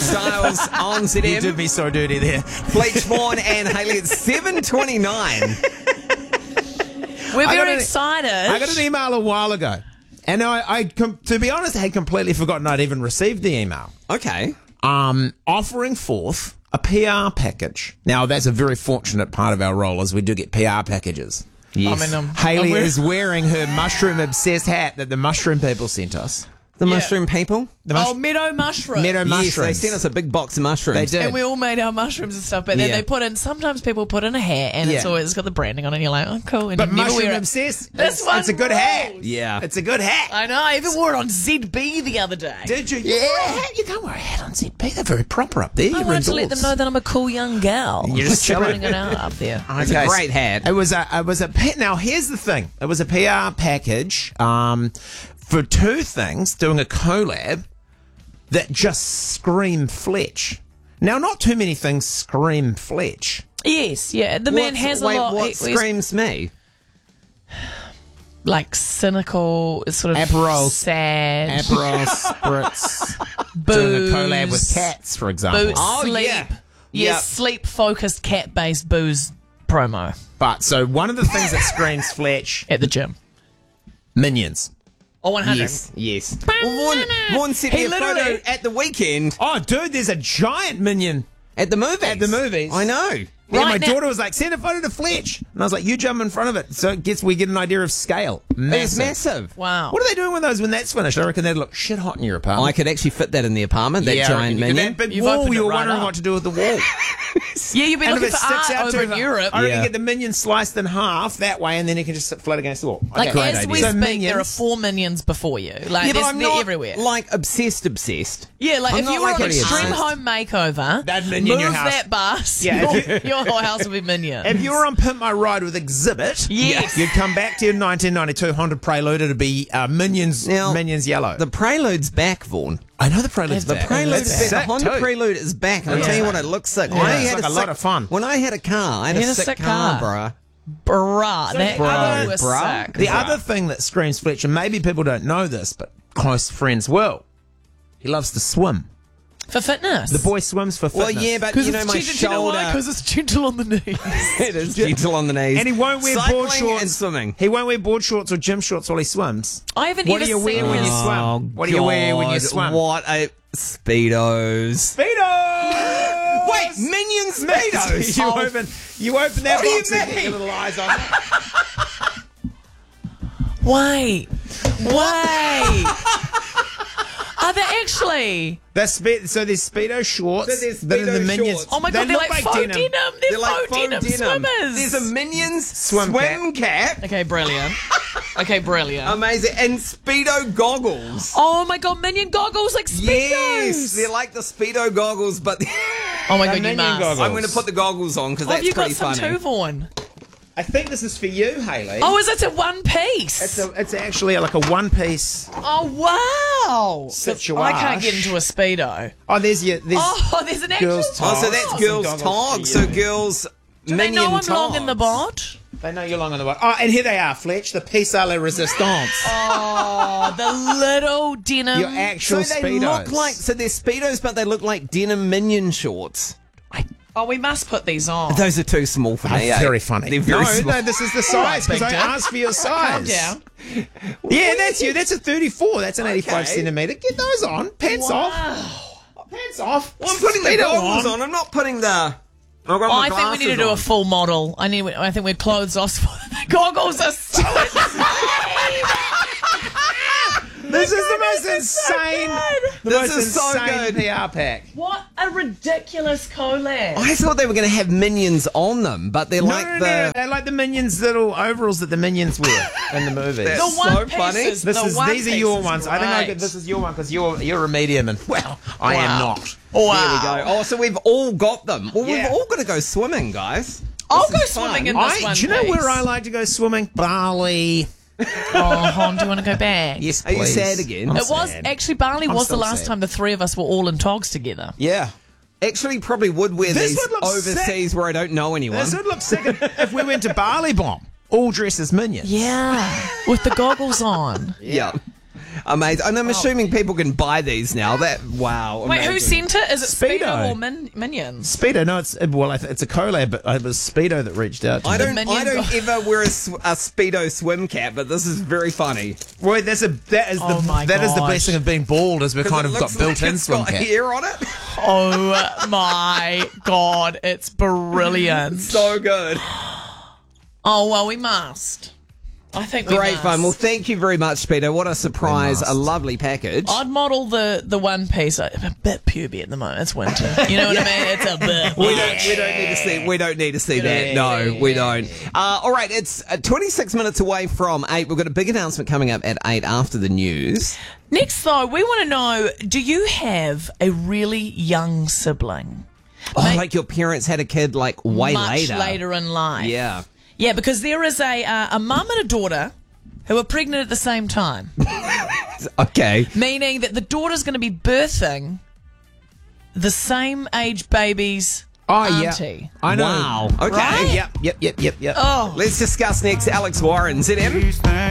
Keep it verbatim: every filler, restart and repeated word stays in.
Styles on Z M. You did me so dirty there. Fleet Spawn and Hayley at seven twenty-nine. We're I got very an- excited. I got an email a while ago. And I, I com- to be honest, I had completely forgotten I'd even received the email. Okay. Um, offering forth a P R package. Now, that's a very fortunate part of our role, as we do get P R packages. Yes. I mean, um, Hayley I'm wearing- is wearing her mushroom-obsessed hat that the mushroom people sent us. The Yeah. mushroom people? The mush- Oh, meadow mushroom. Meadow Yes, mushrooms. they sent us a big box of mushrooms. They did. And we all made our mushrooms and stuff, but then Yeah. they put in, sometimes people put in a hat and it's Yeah. always got the branding on it and you're like, oh, cool. And But you never wear mushroom it. obsessed, This it's, one it's a good hat. rolls. Yeah. It's a good hat. I know, I even wore it on Z B the other day. Did you? You wear a hat? You can't wear a hat on Z B. They're very proper up there. I You're wanted to let them indoors. know that I'm a cool young gal. You're just chilling. putting it out up there. It's a great hat. It was a, it was a, P- now here's the thing. It was a P R package, um, for two things, doing a collab that just scream Fletch. Now, not too many things scream Fletch. Yes, yeah. The man What's- has a wait, lot. What he- he's screams me? like cynical, sort of Aperol. sad, Aperol Spritz. booze, Doing a collab with cats, for example. booze, Oh, sleep. yeah. Yeah, Yeah. sleep-focused cat-based booze promo But so one of the things that screams Fletch, at the gym. Minions. Oh, one hundred. Yes, yes. Well, Vaughan, Vaughan sent He me a photo literally- at the weekend Oh, dude, there's a giant minion at the movies. at the movies. I know. Yeah, Right my now- daughter was like, send a photo to Fletch. And I was like, you jump in front of it. So it gets, we get an idea of scale. It's Massive. massive. Wow. What are they doing with those when that's finished? I reckon they'd look shit hot in your apartment. I could actually fit that in the apartment, that Yeah, I giant reckon you could. minion. That big You've wall, opened you it were right wondering up. what to do with the wall. Yeah, you've been And if looking it for sticks art out over too in far, Europe. I reckon Yeah. get the minion sliced in half that way, and then it can just sit flat against the wall. Like, Okay. as we So speak, minions, there are four minions before you. Like, Yeah, but there's, I'm they're not everywhere. like obsessed, obsessed. Yeah, like I'm if not you were like on pretty Extreme obsessed. Home Makeover, That'd minion move your house. that bus, Yeah, your, if your whole house will be minion. If you were on Pimp My Ride with Exhibit, Yes. you'd come back to your nineteen ninety-two Honda Prelude. It'd be uh, Minions, Now, Minions Yellow. The Prelude's back, Vaughan. I know the Prelude's The back. Prelude's It's back. The sick Honda too. Prelude is back. I'll Yeah. tell you what, it looks sick. Yeah, I it's had like a sick, lot of fun. When I had a car, I had You a, had a sick, sick car, car. bruh. Bruh, that Bro, car was bruh. sick. The other thing that screams Fletch, and maybe people don't know this, but close friends will, he loves to swim. For fitness. The boy swims for Well, fitness. yeah, but Because you know it's my gentle, do you know why? shoulder. 'Cause it's gentle on the knees. It is gentle on the knees. And he won't wear Cycling board shorts. and swimming. He won't wear board shorts or gym shorts while he swims. I haven't What ever do you wear seen when you one. swim? Oh, What do you wear when you God, swim? What a Speedos. Speedos! Wait, Minion Speedos. you, Oh. open, you open that What do you box and get mean? your little eyes on it. Wait. Wait. Are they actually? That's spe- so there's Speedo shorts So there's that are the Speedo Minions. shorts. Oh my They god, they're look like, faux denim. They're, They're like faux faux denim, denim. swimmers. There's a Minions Swim swim, cap. Okay, brilliant. Okay, brilliant. Amazing. And Speedo goggles. Oh my god, minion goggles like Speedos. Yes, they're like the Speedo goggles, but Oh my god, minion you must. goggles. I'm going to put the goggles on because Oh, have that's you got pretty some funny. too, Vaughan? I think this is for you, Hayley. Oh, is it a one piece? It's, a, it's actually like a one-piece. Oh wow! Situation. I can't get into a speedo. Oh, there's your there's Oh, there's an actual. girls' Oh, so togs that's and girls' goggles togs. for So you. girls' Do they minion know I'm togs. long in the bod? They know you're long on the way. Oh, and here they are, Fletch, the piece à la resistance. Oh, the little denim. Your actual So they Speedos. look like so they're Speedos, but they look like denim minion shorts. Oh, we must put these on. Those are too small for They're me. eh? very funny. They're very no, small. no, this is the size because big I dick. asked for your size. Calm down. Yeah, that's you. That's a thirty-four. That's an eighty-five Okay. centimeter. Get those on. Pants off. Wow. Pants off. Well, I'm putting the Speedo goggles on. I'm not putting the. I've got Oh, my I think we need to glasses do a on. full model. I need. I think we're clothes off. The goggles are so This is the most insane. The This most is so insane good. P R pack. What a ridiculous collab. I thought they were going to have minions on them, but they're No, like no, no, the. no. They're like the Minions little overalls that the Minions wear in the movies. That's The so one funny. pieces, This the is one these are piece your is ones. I think I great. could, this is your one because you're you're a medium and well, I am Wow. not. Wow. There we go. Oh, so we've all got them. Well, Yeah. we've all got to go swimming, guys. I'll This go is fun. swimming in this I, one do you know piece. where I like to go swimming? Bali. Oh, Hon, do you want to go back? Yes, Are you please. sad again? I'm It was sad. actually Bali I'm was the still last sad. time the three of us were all in togs together. Yeah. Actually, probably would wear This these would look overseas where I don't know anyone. This would look sick if we went to Bali Bomb, all dressed as Minions. Yeah, with the goggles on. Yeah. Amazing. And I'm assuming people can buy these now. That wow. Wait, who amazing. sent it? Is it Speedo, Speedo. or Min- Minions? Speedo, no, it's well, I th- it's a collab, but it was Speedo that reached out to I me. don't. I Minions. don't ever wear a, sw- a speedo swim cap, but this is very funny. Well, that's a that is Oh the my that is the gosh. blessing of being bald, is we've kind It of got looks built-in like it's swim got cap. hair on it. Oh my god, it's brilliant. So good. Oh well, we must. I think we Great must. fun. Well, thank you very much, Speedo. What a surprise. must. A lovely package. I'd model the, the one piece. I'm a bit puby at the moment. It's winter. You know what I mean? It's a bit. We don't, we don't need to see. We don't need to see that. No, we don't. Uh, all right, it's uh, twenty-six minutes away from eight. We've got a big announcement coming up at eight after the news. Next, though, we want to know: do you have a really young sibling? Oh, Mate, like your parents had a kid like way much later. later in life. Yeah. Yeah, because there is a uh, a mum and a daughter who are pregnant at the same time, Okay. meaning that the daughter's going to be birthing the same age baby's Oh auntie. yeah, I know. Wow. Okay. Right? Yep, yep, yep, yep, yep. Oh. Let's discuss next. Alex Warren, Z M.